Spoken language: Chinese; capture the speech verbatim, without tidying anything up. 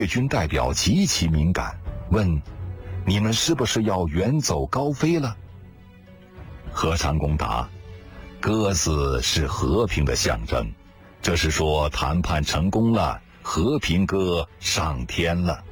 越军代表极其敏感，问：你们是不是要远走高飞了？何长公答：鸽子是和平的象征，这是说谈判成功了，和平鸽上天了。